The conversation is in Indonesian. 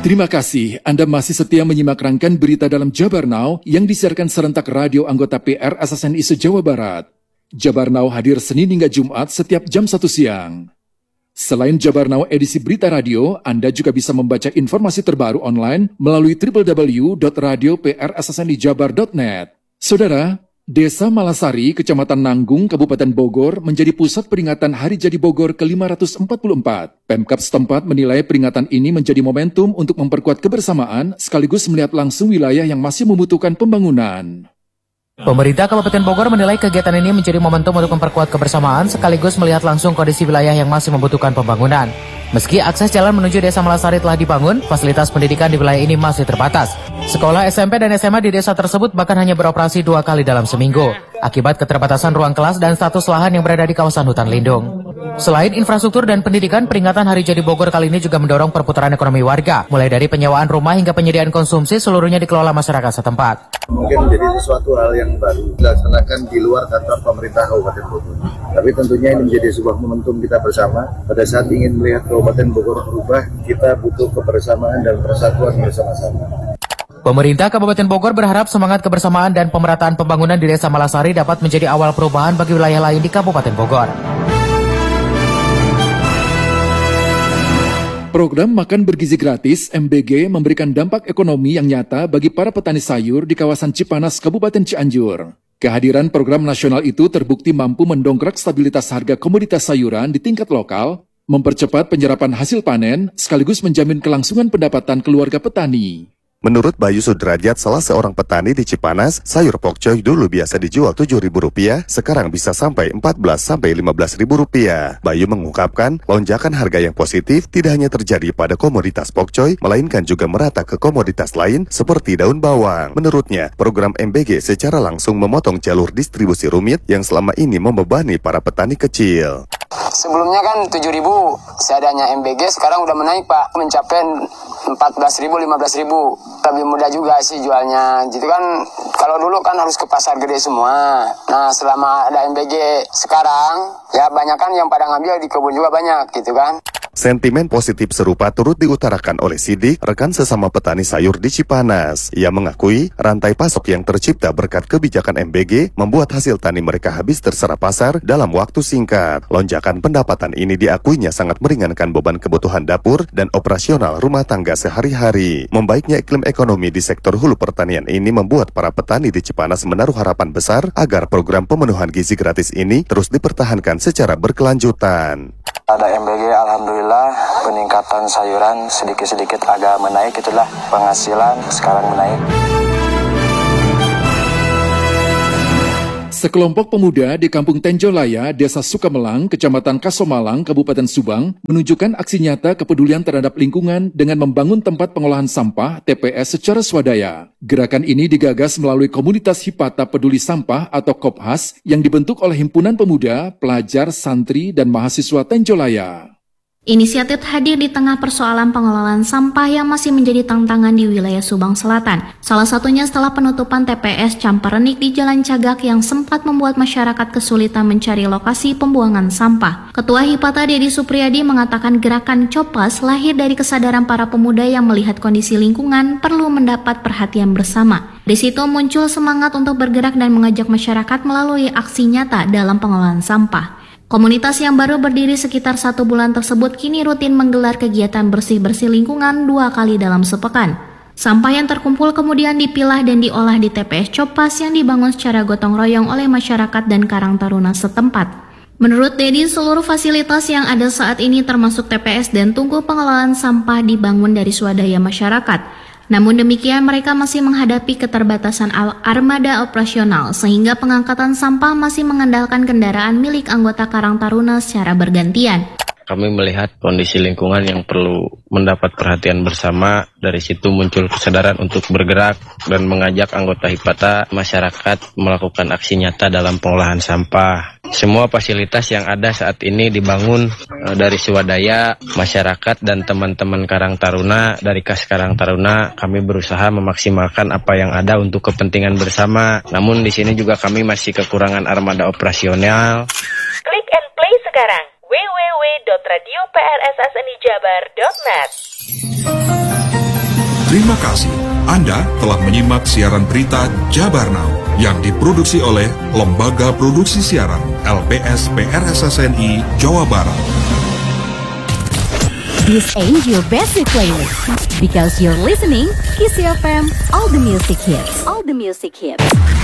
Terima kasih Anda masih setia menyimak rangkaian berita dalam Jabar Now yang disiarkan serentak radio anggota PR SSNI se-Jawa Barat. Jabar Now hadir Senin hingga Jumat setiap jam 1 siang. Selain Jabar Now edisi berita radio, Anda juga bisa membaca informasi terbaru online melalui www.radioprssnijabar.net. Saudara, Desa Malasari, Kecamatan Nanggung, Kabupaten Bogor menjadi pusat peringatan Hari Jadi Bogor ke-544. Pemkab setempat menilai peringatan ini menjadi momentum untuk memperkuat kebersamaan sekaligus melihat langsung wilayah yang masih membutuhkan pembangunan. Pemerintah Kabupaten Bogor menilai kegiatan ini menjadi momentum untuk memperkuat kebersamaan sekaligus melihat langsung kondisi wilayah yang masih membutuhkan pembangunan. Meski akses jalan menuju Desa Malasari telah dibangun, fasilitas pendidikan di wilayah ini masih terbatas. Sekolah SMP dan SMA di desa tersebut bahkan hanya beroperasi 2 kali dalam seminggu, akibat keterbatasan ruang kelas dan status lahan yang berada di kawasan hutan lindung. Selain infrastruktur dan pendidikan, peringatan Hari Jadi Bogor kali ini juga mendorong perputaran ekonomi warga, mulai dari penyewaan rumah hingga penyediaan konsumsi seluruhnya dikelola masyarakat setempat. Mungkin menjadi sesuatu hal yang baru dilaksanakan di luar kantor pemerintah Kabupaten Bogor. Tapi tentunya ini menjadi sebuah momentum kita bersama. Pada saat ingin melihat Kabupaten Bogor berubah, kita butuh kebersamaan dan persatuan bersama-sama. Pemerintah Kabupaten Bogor berharap semangat kebersamaan dan pemerataan pembangunan di Desa Malasari dapat menjadi awal perubahan bagi wilayah lain di Kabupaten Bogor. Program Makan Bergizi Gratis MBG memberikan dampak ekonomi yang nyata bagi para petani sayur di kawasan Cipanas, Kabupaten Cianjur. Kehadiran program nasional itu terbukti mampu mendongkrak stabilitas harga komoditas sayuran di tingkat lokal, mempercepat penyerapan hasil panen, sekaligus menjamin kelangsungan pendapatan keluarga petani. Menurut Bayu Sudrajat, salah seorang petani di Cipanas, sayur pokcoy dulu biasa dijual Rp7.000, sekarang bisa sampai Rp14.000-Rp15.000. Bayu mengungkapkan, lonjakan harga yang positif tidak hanya terjadi pada komoditas pokcoy, melainkan juga merata ke komoditas lain seperti daun bawang. Menurutnya, program MBG secara langsung memotong jalur distribusi rumit yang selama ini membebani para petani kecil. Sebelumnya kan 7.000 seadanya MBG, sekarang udah menaik Pak, mencapai 14.000, 15.000. Lebih mudah juga sih jualnya. Jadi kan kalau dulu kan harus ke pasar gede semua. Nah selama ada MBG sekarang, ya banyak kan yang pada ngambil di kebun juga banyak gitu kan. Sentimen positif serupa turut diutarakan oleh Sidik, rekan sesama petani sayur di Cipanas. Ia mengakui rantai pasok yang tercipta berkat kebijakan MBG membuat hasil tani mereka habis terserap pasar dalam waktu singkat. Lonjakan pendapatan ini diakuinya sangat meringankan beban kebutuhan dapur dan operasional rumah tangga sehari-hari. Membaiknya iklim ekonomi di sektor hulu pertanian ini membuat para petani di Cipanas menaruh harapan besar agar program pemenuhan gizi gratis ini terus dipertahankan secara berkelanjutan. Ada MBG, alhamdulillah peningkatan sayuran sedikit-sedikit agak menaik, itulah penghasilan sekarang menaik. Sekelompok pemuda di Kampung Tenjolaya, Desa Sukamelang, Kecamatan Kasomalang, Kabupaten Subang, menunjukkan aksi nyata kepedulian terhadap lingkungan dengan membangun tempat pengolahan sampah TPS secara swadaya. Gerakan ini digagas melalui komunitas Hipata Peduli Sampah atau Kophas yang dibentuk oleh himpunan pemuda, pelajar, santri, dan mahasiswa Tenjolaya. Inisiatif hadir di tengah persoalan pengelolaan sampah yang masih menjadi tantangan di wilayah Subang Selatan. Salah satunya setelah penutupan TPS Camparenik di Jalan Cagak yang sempat membuat masyarakat kesulitan mencari lokasi pembuangan sampah. Ketua Hipata Dedi Supriyadi mengatakan gerakan Copas lahir dari kesadaran para pemuda yang melihat kondisi lingkungan perlu mendapat perhatian bersama. Di situ muncul semangat untuk bergerak dan mengajak masyarakat melalui aksi nyata dalam pengelolaan sampah. Komunitas yang baru berdiri sekitar 1 bulan tersebut kini rutin menggelar kegiatan bersih-bersih lingkungan 2 kali dalam sepekan. Sampah yang terkumpul kemudian dipilah dan diolah di TPS Copas yang dibangun secara gotong royong oleh masyarakat dan Karang Taruna setempat. Menurut Dedi, seluruh fasilitas yang ada saat ini termasuk TPS dan tungku pengelolaan sampah dibangun dari swadaya masyarakat. Namun demikian mereka masih menghadapi keterbatasan armada operasional sehingga pengangkatan sampah masih mengandalkan kendaraan milik anggota Karang Taruna secara bergantian. Kami melihat kondisi lingkungan yang perlu mendapat perhatian bersama. Dari situ muncul kesadaran untuk bergerak dan mengajak anggota Hipata masyarakat melakukan aksi nyata dalam pengolahan sampah. Semua fasilitas yang ada saat ini dibangun dari swadaya masyarakat dan teman-teman Karang Taruna. Dari Kas Karang Taruna kami berusaha memaksimalkan apa yang ada untuk kepentingan bersama. Namun di sini juga kami masih kekurangan armada operasional. Klik and play sekarang www.radioprssnijabar.net. Terima kasih. Anda telah menyimak siaran berita Jabar Now yang diproduksi oleh Lembaga Produksi Siaran LPS PRSSNI Jawa Barat. This ain't your basic playlist because you're listening Kiss FM, all the music hits.